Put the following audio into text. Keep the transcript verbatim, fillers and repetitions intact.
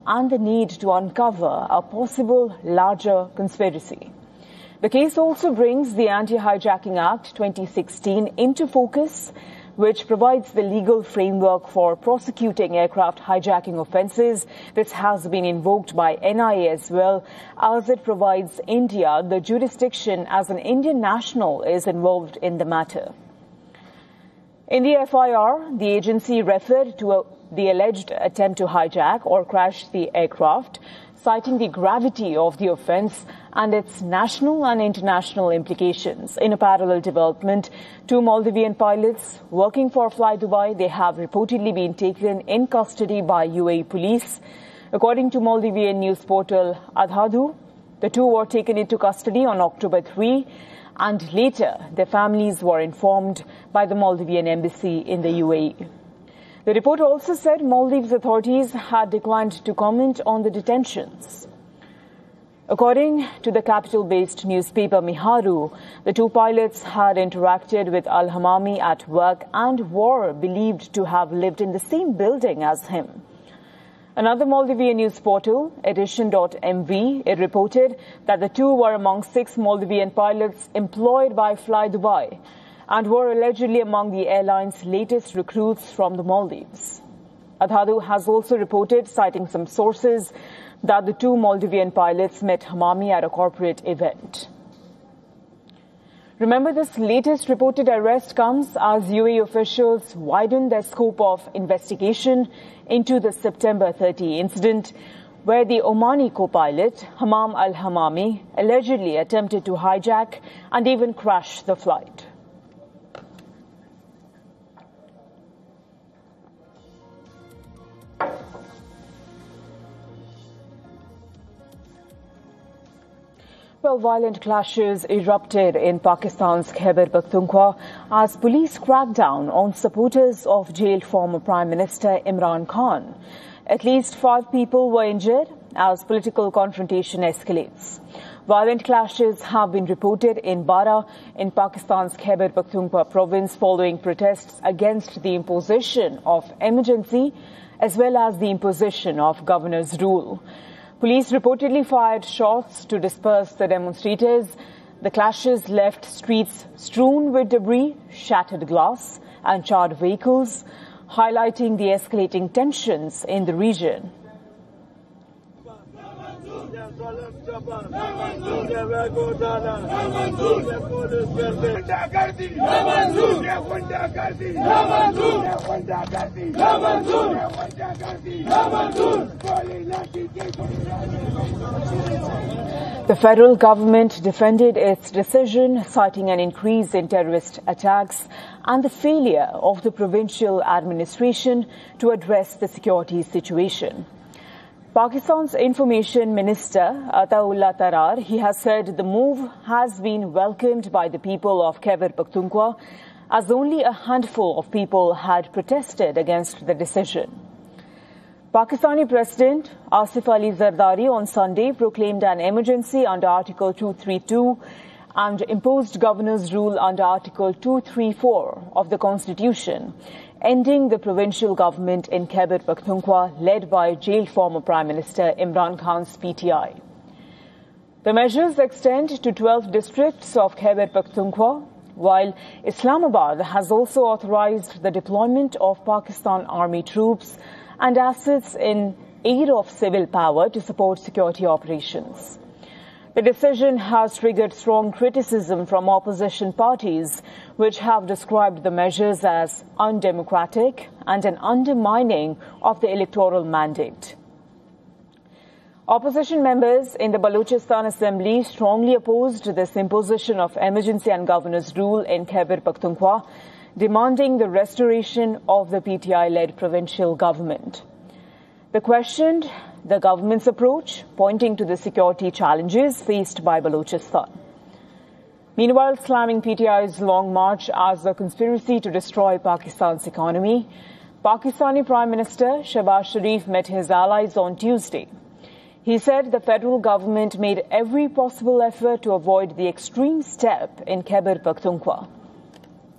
and the need to uncover a possible larger conspiracy. The case also brings the Anti-Hijacking Act twenty sixteen into focus, which provides the legal framework for prosecuting aircraft hijacking offences. This has been invoked by N I A as well, as it provides India the jurisdiction as an Indian national is involved in the matter. In the F I R, the agency referred to a, the alleged attempt to hijack or crash the aircraft, citing the gravity of the offence and its national and international implications. In a parallel development, two Maldivian pilots working for Fly Dubai, they have reportedly been taken in custody by U A E police. According to Maldivian news portal Adhadu, the two were taken into custody on October third, and later their families were informed by the Maldivian embassy in the U A E. The report also said Maldives authorities had declined to comment on the detentions. According to the capital-based newspaper Miharu, the two pilots had interacted with Al-Hamami at work and were believed to have lived in the same building as him. Another Maldivian news portal, edition dot M V, it reported that the two were among six Maldivian pilots employed by Fly Dubai and were allegedly among the airline's latest recruits from the Maldives. Adhadu has also reported, citing some sources, that the two Maldivian pilots met Hamami at a corporate event. Remember, this latest reported arrest comes as U A E officials widen their scope of investigation into the September thirtieth incident, where the Omani co-pilot, Hamam Al-Hamami, allegedly attempted to hijack and even crash the flight. Well, violent clashes erupted in Pakistan's Khyber Pakhtunkhwa as police cracked down on supporters of jailed former Prime Minister Imran Khan. At least five people were injured as political confrontation escalates. Violent clashes have been reported in Bara in Pakistan's Khyber Pakhtunkhwa province following protests against the imposition of emergency as well as the imposition of governor's rule. Police reportedly fired shots to disperse the demonstrators. The clashes left streets strewn with debris, shattered glass and charred vehicles, highlighting the escalating tensions in the region. The federal government defended its decision, citing an increase in terrorist attacks and the failure of the provincial administration to address the security situation. Pakistan's Information Minister Ataullah Tarar, he has said the move has been welcomed by the people of Khyber Pakhtunkhwa, as only a handful of people had protested against the decision. Pakistani President Asif Ali Zardari on Sunday proclaimed an emergency under Article two thirty-two and imposed governor's rule under Article two thirty-four of the Constitution, ending the provincial government in Khyber Pakhtunkhwa led by jailed former Prime Minister Imran Khan's P T I. The measures extend to twelve districts of Khyber Pakhtunkhwa, while Islamabad has also authorized the deployment of Pakistan Army troops and assets in aid of civil power to support security operations. The decision has triggered strong criticism from opposition parties, which have described the measures as undemocratic and an undermining of the electoral mandate. Opposition members in the Balochistan Assembly strongly opposed this imposition of emergency and governor's rule in Khyber Pakhtunkhwa, demanding the restoration of the P T I-led provincial government. They questioned the government's approach, pointing to the security challenges faced by Balochistan. Meanwhile, slamming P T I's long march as a conspiracy to destroy Pakistan's economy, Pakistani Prime Minister Shehbaz Sharif met his allies on Tuesday. He said the federal government made every possible effort to avoid the extreme step in Khyber Pakhtunkhwa.